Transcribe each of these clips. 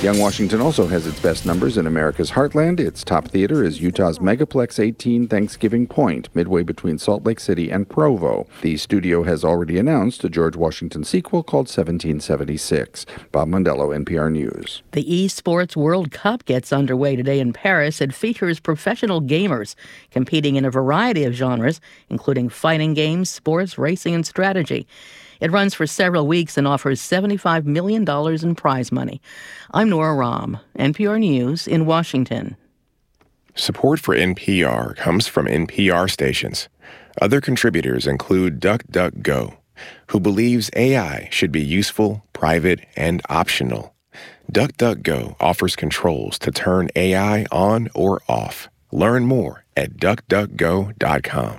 Young Washington also has its best numbers in America's heartland. Its top theater is Utah's Megaplex 18 Thanksgiving Point, midway between Salt Lake City and Provo. The studio has already announced a George Washington sequel called 1776. Bob Mondello, NPR News. The eSports World Cup gets underway today in Paris. It features professional gamers competing in a variety of genres, including fighting games, sports, racing, and strategy. It runs for several weeks and offers $75 million in prize money. I'm Nora Rahm, NPR News in Washington. Support for NPR comes from NPR stations. Other contributors include DuckDuckGo, who believes AI should be useful, private, and optional. DuckDuckGo offers controls to turn AI on or off. Learn more at DuckDuckGo.com.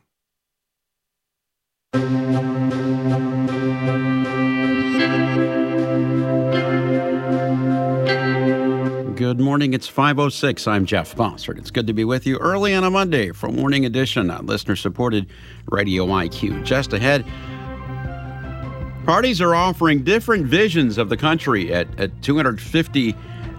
Good morning. It's 5:06. I'm Jeff Bossert. It's good to be with you early on a Monday for Morning Edition on listener-supported Radio IQ. Just ahead, parties are offering different visions of the country at 250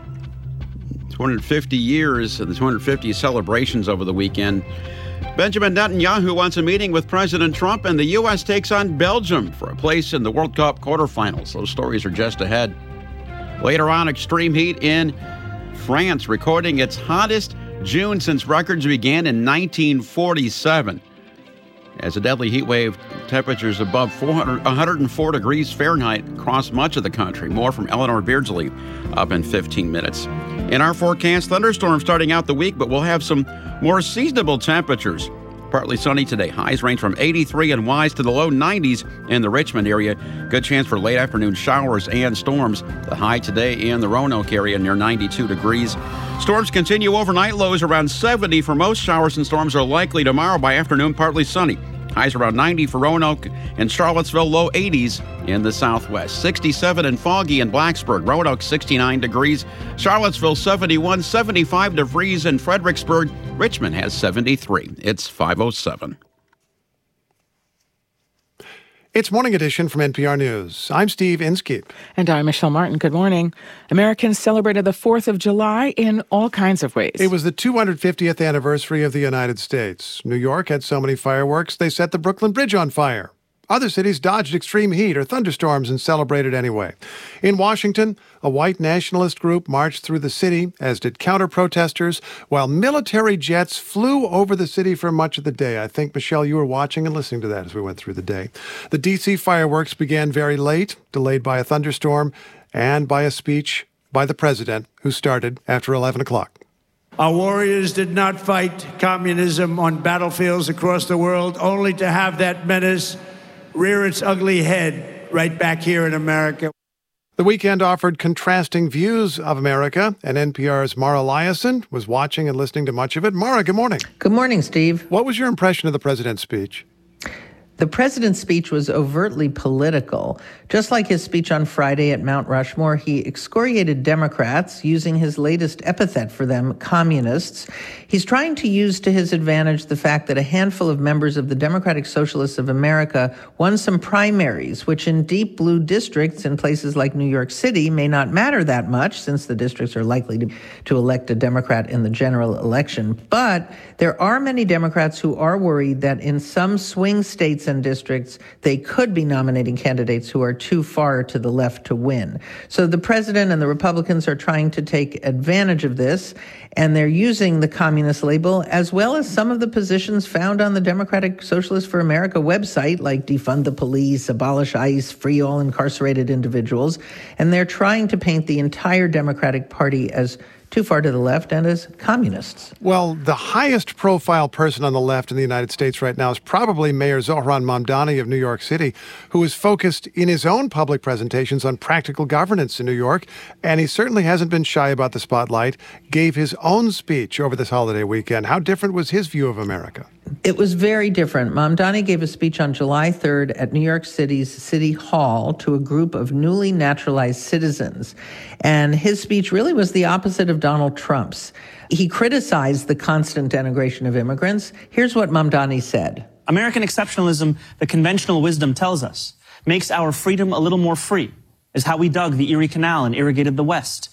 years, the 250 celebrations over the weekend. Benjamin Netanyahu wants a meeting with President Trump, and the U.S. takes on Belgium for a place in the World Cup quarterfinals. Those stories are just ahead. Later on, extreme heat in France, recording its hottest June since records began in 1947. As a deadly heat wave, temperatures above 104 degrees Fahrenheit across much of the country. More from Eleanor Beardsley up in 15 minutes. In our forecast, thunderstorms starting out the week, but we'll have some more seasonable temperatures. Partly sunny today. Highs range from 83 in Wise to the low 90s in the Richmond area. Good chance for late afternoon showers and storms. The high today in the Roanoke area near 92 degrees. Storms continue overnight. Lows around 70 for most. Showers and storms are likely tomorrow. By afternoon, partly sunny. Highs around 90 for Roanoke and Charlottesville, low 80s in the southwest. 67 and foggy in Blacksburg. Roanoke, 69 degrees. Charlottesville, 71, 75 degrees in Fredericksburg. Richmond has 73. It's 5:07. It's Morning Edition from NPR News. I'm Steve Inskeep. And I'm Michelle Martin. Good morning. Americans celebrated the 4th of July in all kinds of ways. It was the 250th anniversary of the United States. New York had so many fireworks, they set the Brooklyn Bridge on fire. Other cities dodged extreme heat or thunderstorms and celebrated anyway. In Washington, a white nationalist group marched through the city, as did counter-protesters, while military jets flew over the city for much of the day. I think, Michelle, you were watching and listening to that as we went through the day. The D.C. fireworks began very late, delayed by a thunderstorm, and by a speech by the president, who started after 11 o'clock. Our warriors did not fight communism on battlefields across the world, only to have that menace rear its ugly head right back here in America. The weekend offered contrasting views of America, and NPR's Mara Liasson was watching and listening to much of it. Mara, good morning. Good morning, Steve. What was your impression of the president's speech? The president's speech was overtly political. Just like his speech on Friday at Mount Rushmore, he excoriated Democrats, using his latest epithet for them, communists. He's trying to use to his advantage the fact that a handful of members of the Democratic Socialists of America won some primaries, which in deep blue districts in places like New York City may not matter that much, since the districts are likely to elect a Democrat in the general election. But there are many Democrats who are worried that in some swing states and districts, they could be nominating candidates who are too far to the left to win. So the president and the Republicans are trying to take advantage of this, and they're using the communist label as well as some of the positions found on the Democratic Socialists for America website, like defund the police, abolish ICE, free all incarcerated individuals. And they're trying to paint the entire Democratic Party as too far to the left and as communists. Well, the highest profile person on the left in the United States right now is probably Mayor Zohran Mamdani of New York City, who is focused in his own public presentations on practical governance in New York. And he certainly hasn't been shy about the spotlight, gave his own speech over this holiday weekend. How different was his view of America? It was very different. Mamdani gave a speech on July 3rd at New York City's City Hall to a group of newly naturalized citizens. And his speech really was the opposite of Donald Trump's. He criticized the constant denigration of immigrants. Here's what Mamdani said. American exceptionalism, the conventional wisdom tells us, makes our freedom a little more free, is how we dug the Erie Canal and irrigated the West,